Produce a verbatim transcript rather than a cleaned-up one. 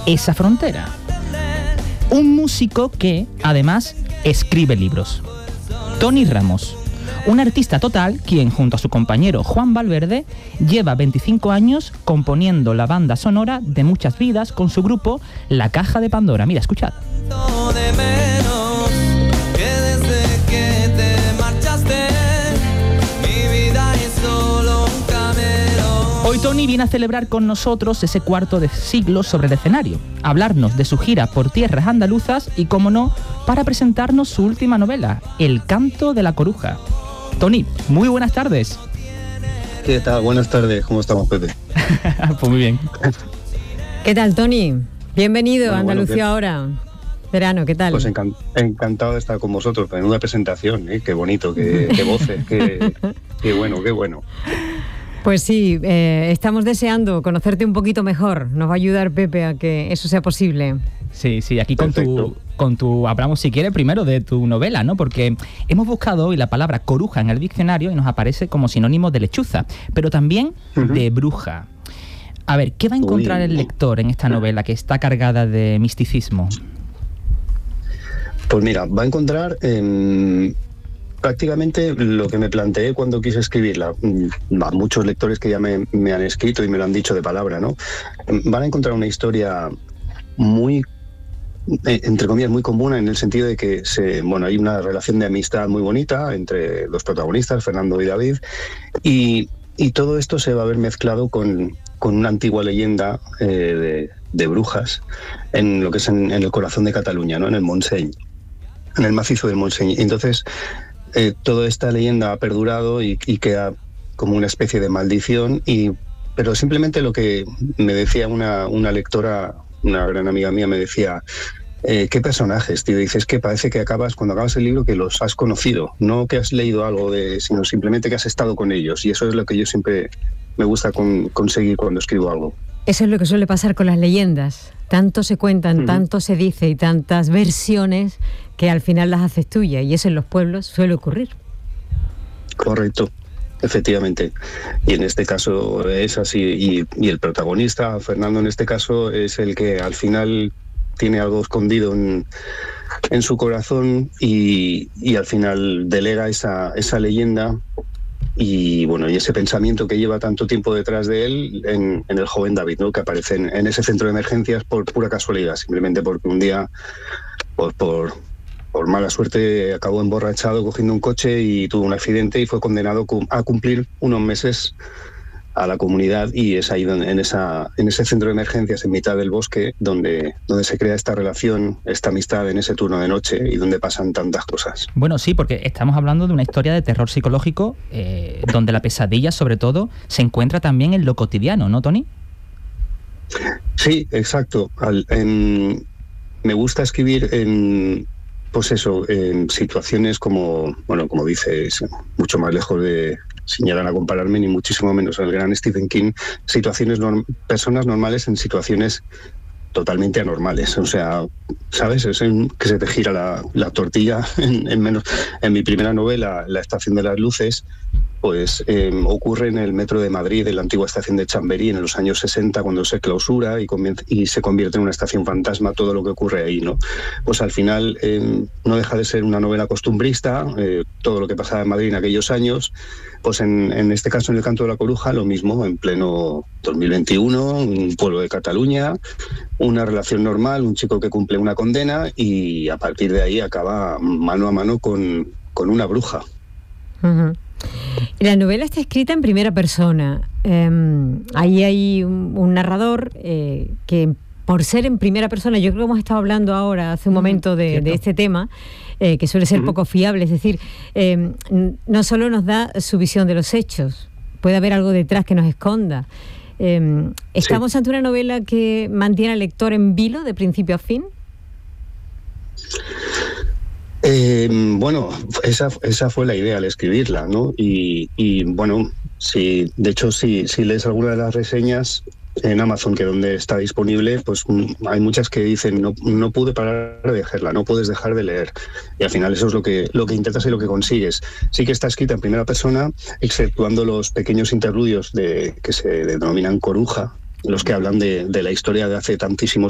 esa frontera. Un músico que, además, escribe libros. Tony Ramos, un artista total quien, junto a su compañero Juan Valverde, lleva veinticinco años componiendo la banda sonora de muchas vidas con su grupo La Caja de Pandora. Mira, escuchad. Hoy Tony viene a celebrar con nosotros ese cuarto de siglo sobre el escenario, a hablarnos de su gira por tierras andaluzas y, como no, para presentarnos su última novela, El Canto de la Coruja. Tony, muy buenas tardes. ¿Qué tal? Buenas tardes, ¿cómo estamos, Pepe? Pues muy bien. ¿Qué tal, Tony? Bienvenido bueno, a Andalucía bueno, ahora. Verano, ¿qué tal? Pues encan- encantado de estar con vosotros, en una presentación, ¿eh? Qué bonito, qué, qué voces, qué, qué bueno, qué bueno. Pues sí, eh, estamos deseando conocerte un poquito mejor. Nos va a ayudar Pepe a que eso sea posible. Sí, sí, aquí con tu, con tu, hablamos si quieres primero de tu novela, ¿no? Porque hemos buscado hoy la palabra coruja en el diccionario y nos aparece como sinónimo de lechuza, pero también uh-huh. de bruja. A ver, ¿qué va a encontrar Uy. el lector en esta novela que está cargada de misticismo? Pues mira, va a encontrar eh, prácticamente lo que me planteé cuando quise escribirla. A muchos lectores que ya me, me han escrito y me lo han dicho de palabra, ¿no? Van a encontrar una historia muy, entre comillas, muy común, en el sentido de que se, bueno, hay una relación de amistad muy bonita entre los protagonistas, Fernando y David, y, y todo esto se va a ver mezclado con, con una antigua leyenda eh, de, de brujas en lo que es en, en el corazón de Cataluña, ¿no? En el Montseny, en el macizo del Montseny. Entonces, eh, toda esta leyenda ha perdurado y, y queda como una especie de maldición, y, pero simplemente lo que me decía una, una lectora, una gran amiga mía, me decía, eh, ¿qué personajes, tío? Dices que parece que acabas, cuando acabas el libro, que los has conocido, no que has leído algo de, sino simplemente que has estado con ellos, y eso es lo que yo siempre me gusta con, conseguir cuando escribo algo. Eso es lo que suele pasar con las leyendas. Tanto se cuentan, uh-huh. tanto se dice y tantas versiones que al final las haces tuyas, y eso en los pueblos suele ocurrir. Correcto. Efectivamente, y en este caso es así, y, y el protagonista, Fernando, en este caso, es el que al final tiene algo escondido en, en su corazón y, y al final delega esa, esa leyenda y bueno, y ese pensamiento que lleva tanto tiempo detrás de él en, en el joven David, ¿no? Que aparece en, en ese centro de emergencias por pura casualidad, simplemente porque un día, por... por por mala suerte, acabó emborrachado cogiendo un coche y tuvo un accidente y fue condenado a cumplir unos meses a la comunidad, y es ahí donde, en, esa, en ese centro de emergencias en mitad del bosque donde, donde se crea esta relación, esta amistad en ese turno de noche y donde pasan tantas cosas. Bueno, sí, porque estamos hablando de una historia de terror psicológico eh, donde la pesadilla, sobre todo, se encuentra también en lo cotidiano, ¿no, Tony? Sí, exacto. Al, en, me gusta escribir en... Pues eso, en situaciones como, bueno, como dices, mucho más lejos de, sin llegar a compararme, ni muchísimo menos al gran Stephen King, situaciones, norm, personas normales en situaciones totalmente anormales. O sea, ¿sabes? Es en, que se te gira la, la tortilla en, en menos. En mi primera novela, La Estación de las Luces, pues eh, ocurre en el metro de Madrid, en la antigua estación de Chamberí, en los años sesenta, cuando se clausura y, y se convierte en una estación fantasma, todo lo que ocurre ahí, ¿no? Pues al final eh, no deja de ser una novela costumbrista, eh, todo lo que pasaba en Madrid en aquellos años. Pues en, en este caso, en El Canto de la Coruja, lo mismo, en pleno dos mil veintiuno, un pueblo de Cataluña, una relación normal, un chico que cumple una condena y a partir de ahí acaba mano a mano con, con una bruja. Uh-huh. La novela está escrita en primera persona. Eh, ahí hay un, un narrador eh, que, por ser en primera persona, yo creo que hemos estado hablando ahora hace un momento de, de este tema, eh, que suele ser uh-huh. poco fiable. Es decir, eh, no solo nos da su visión de los hechos, puede haber algo detrás que nos esconda. Eh, ¿Estamos sí. ante una novela que mantiene al lector en vilo de principio a fin? Eh, bueno, esa, esa fue la idea al escribirla, ¿no? Y, y bueno, si, de hecho, si, si lees alguna de las reseñas en Amazon, que donde está disponible, pues hay muchas que dicen no, no pude parar de leerla, no puedes dejar de leer. Y al final eso es lo que, lo que intentas y lo que consigues. Sí que está escrita en primera persona, exceptuando los pequeños interludios de, que se denominan coruja, los que hablan de, de la historia de hace tantísimos